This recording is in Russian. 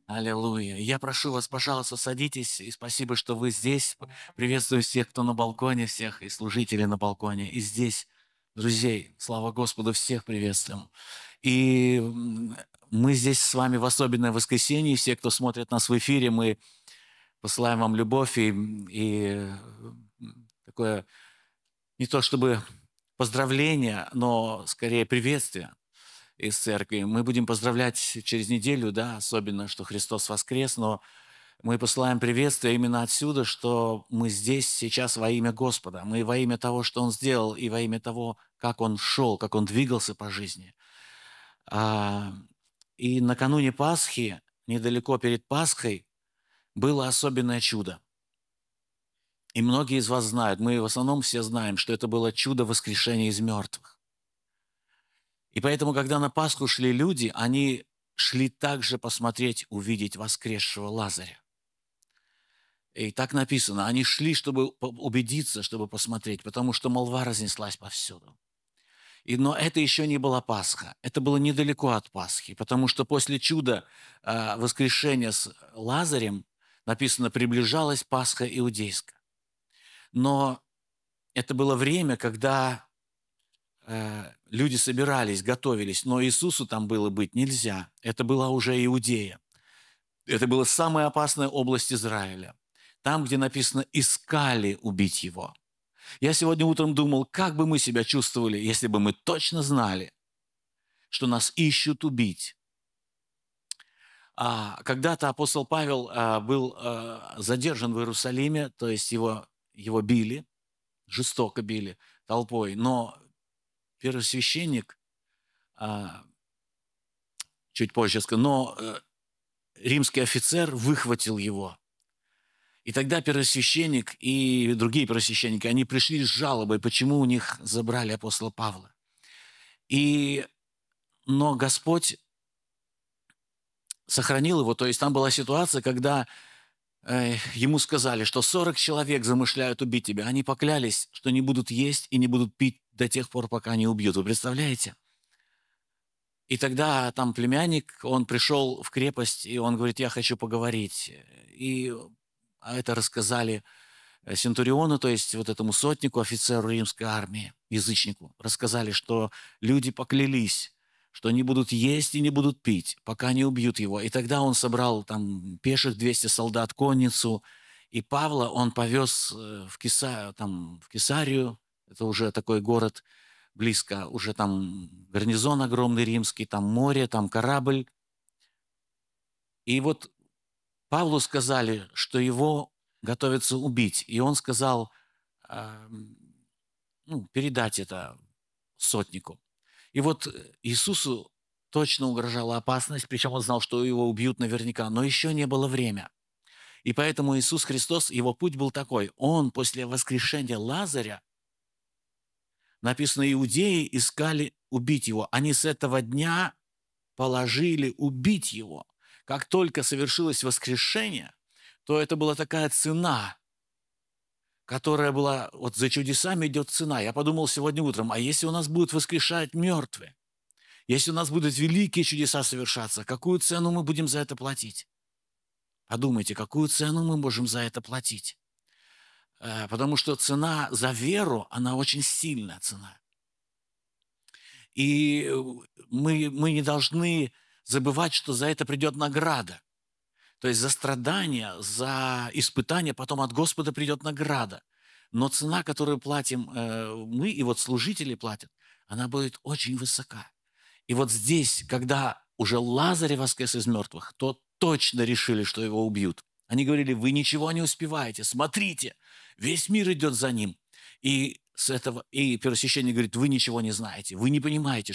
Аллилуйя. Я прошу вас, пожалуйста, садитесь, и спасибо, что вы здесь. Приветствую всех, кто на балконе, всех и служителей на балконе, и здесь, друзей. Слава Господу, всех приветствуем. И мы здесь с вами в особенное воскресенье. Все, кто смотрит нас в эфире, мы посылаем вам любовь и такое, не то чтобы поздравление, но скорее приветствие из церкви. Мы будем поздравлять через неделю, да, особенно, что Христос воскрес, но мы посылаем приветствие именно отсюда, что мы здесь сейчас во имя Господа. Мы во имя того, что Он сделал, и во имя того, как Он шел, как Он двигался по жизни. А, И накануне Пасхи, недалеко перед Пасхой, было особенное чудо. И многие из вас знают, мы в основном все знаем, что это было чудо воскрешения из мертвых. И поэтому, когда на Пасху шли люди, они шли также посмотреть, увидеть воскресшего Лазаря. И так написано, они шли, чтобы убедиться, чтобы посмотреть, потому что молва разнеслась повсюду. Но это еще не была Пасха, это было недалеко от Пасхи, потому что после чуда воскрешения с Лазарем, написано, приближалась Пасха иудейская. Но это было время, когда люди собирались, готовились, но Иисусу там было быть нельзя. Это была уже Иудея. Это была самая опасная область Израиля. Там, где написано «искали убить его». Я сегодня утром думал, как бы мы себя чувствовали, если бы мы точно знали, что нас ищут убить. Когда-то апостол Павел был задержан в Иерусалиме, то есть его били, жестоко били толпой, но первосвященник, чуть позже скажу, но римский офицер выхватил его. И тогда первосвященник и другие первосвященники, они пришли с жалобой, почему у них забрали апостола Павла. Но Господь сохранил его, то есть там была ситуация, когда ему сказали, что 40 человек замышляют убить тебя. Они поклялись, что не будут есть и не будут пить до тех пор, пока не убьют. Вы представляете? И тогда там племянник, он пришел в крепость, и он говорит, я хочу поговорить. Это рассказали Сентуриону, то есть вот этому сотнику, офицеру римской армии, язычнику. Рассказали, что люди поклялись, что не будут есть и не будут пить, пока не убьют его. И тогда он собрал там пеших 200 солдат, конницу, и Павла он повез в Кесарию, это уже такой город близко, уже там гарнизон огромный римский, там море, там корабль. И вот Павлу сказали, что его готовятся убить, и он сказал передать это сотнику. И вот Иисусу точно угрожала опасность, причем он знал, что его убьют наверняка, но еще не было время. И поэтому Иисус Христос, его путь был такой. Он после воскрешения Лазаря, написано, иудеи искали убить его. Они с этого дня положили убить его. Как только совершилось воскрешение, то это была такая цена, которая была, вот за чудесами идет цена. Я подумал сегодня утром, а если у нас будут воскрешать мертвые, если у нас будут великие чудеса совершаться, какую цену мы будем за это платить? Подумайте, какую цену мы можем за это платить? Потому что цена за веру, она очень сильная цена. И мы не должны забывать, что за это придет награда. То есть за страдания, за испытания потом от Господа придет награда. Но цена, которую платим мы, и вот служители платят, она будет очень высока. И вот здесь, когда уже Лазарь воскрес из мертвых, то точно решили, что его убьют. Они говорили, вы ничего не успеваете, смотрите, весь мир идет за ним. И первосвященник говорит, вы ничего не знаете, вы не понимаете,